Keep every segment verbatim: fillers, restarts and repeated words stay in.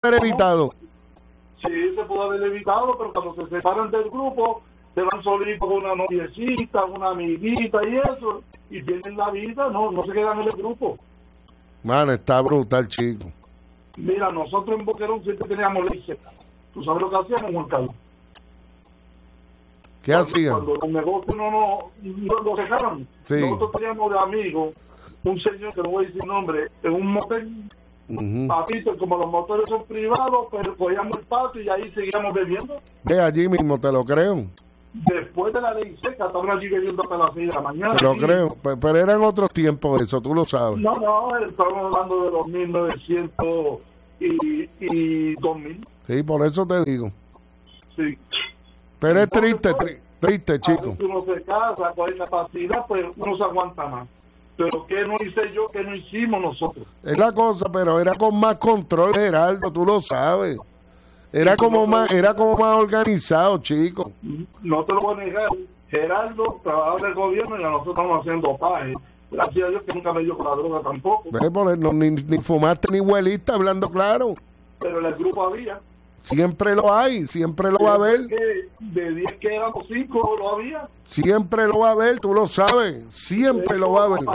haber evitado. Sí, se pudo haber evitado, pero cuando se separan del grupo, se van solitos con una noviecita, una amiguita y eso, y tienen la vida, no, no se quedan en el grupo. Mano, está brutal, chico. Mira, nosotros en Boquerón siempre teníamos ley seca. ¿Tú sabes lo que hacíamos, Juan Carlos? ¿Qué cuando, hacían? Cuando los negocios no nos no, no dejaron, sí. Nosotros teníamos de amigos un señor que no voy a decir nombre, en un motel. Uh-huh. Papito, como los motores son privados, pero cogíamos el patio y ahí seguíamos bebiendo. De allí mismo, te lo creo. Después de la ley seca, estaban allí bebiendo hasta las seis de la mañana. Te lo y... creo, pero, pero eran otros tiempos eso, tú lo sabes. No, no, estamos hablando de los mil novecientos y, y dos mil. Sí, por eso te digo. Sí. Pero Entonces, es triste, pues, tri- triste, chico. Si uno se casa con incapacidad, pues uno se aguanta más. Pero ¿qué no hice yo? ¿Qué no hicimos nosotros? Es la cosa, pero era con más control, Gerardo, tú lo sabes. Era como más, era como más organizado, chico. No te lo voy a negar. Gerardo trabajaba en el gobierno y a nosotros estamos haciendo paje. Gracias a Dios que nunca me dio con la droga tampoco. ¿Ves? Por no, ni, ni fumaste ni hueliste, hablando claro. Pero en el grupo había. Siempre lo hay, siempre lo va a haber. De diez que éramos cinco, lo había. Siempre lo va a haber, tú lo sabes. Siempre lo va a haber.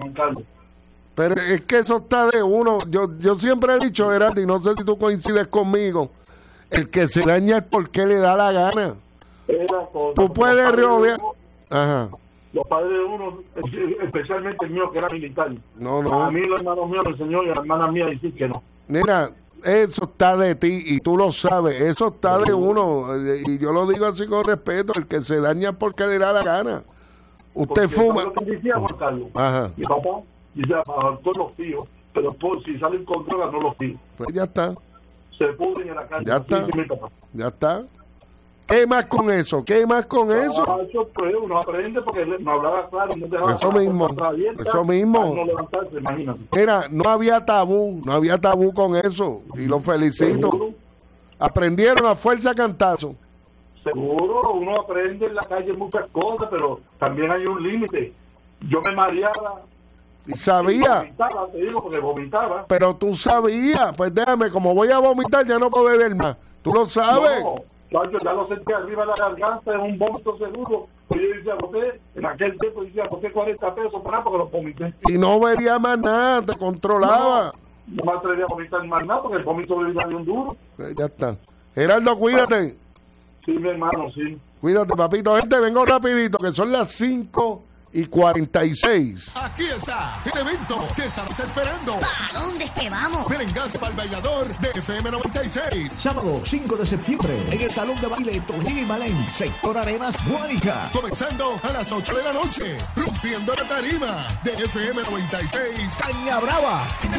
Pero es que eso está de uno. Yo yo siempre he dicho, Gerardo, y no sé si tú coincides conmigo, el que se daña es porque le da la gana. Tú puedes rodear. Ajá. Los padres de uno, especialmente el mío, que era militar. No, no. A mí los hermanos míos me enseñó y a la hermana mía decir que no. Mira, eso está de ti y tú lo sabes, eso está de uno, y yo lo digo así con respeto, el que se daña porque le da la gana. Usted porque fuma. Lo que decía Juan Carlos, ajá. Mi papá dice, a todos los tíos, pero por, si salen con droga no los tíos. Pues ya está. Se pudren en la calle. Ya está. Ya está. ¿Qué más con eso? ¿Qué más con ah, eso? eso pues, uno aprende porque no hablaba claro. No dejaba eso mismo. Eso mismo. No levantarse, imagínate. Mira, no había tabú. No había tabú con eso. Y lo felicito. ¿Seguro? Aprendieron a fuerza cantazo. Seguro, uno aprende en la calle muchas cosas, pero también hay un límite. Yo me mareaba. Y sabía. Y vomitaba, te digo, porque vomitaba. Pero tú sabías. Pues déjame, como voy a vomitar, ya no puedo beber más. Tú lo sabes. No. Yo ya lo sentí arriba de la garganta, es un vómito seguro. Pues yo decía, ¿por en aquel tiempo decía, ¿por qué cuarenta pesos para porque lo vomité? Y no vería más nada, te controlaba. No, no me atrevía a vomitar más nada porque el vómito me venía de un duro. Pues ya está. Gerardo, cuídate. Sí, mi hermano, sí. Cuídate, papito. Gente, vengo rapidito, que son las cinco y cuarenta y seis. Aquí está el evento que estabas esperando. ¿Para dónde es que vamos? Merengazo para el bailador de F M noventa y seis. Sábado cinco de septiembre en el Salón de Baile Tonín y Malén, Sector Arenas, Guánica. Comenzando a las ocho de la noche, rompiendo la tarima de F M noventa y seis. Caña Brava.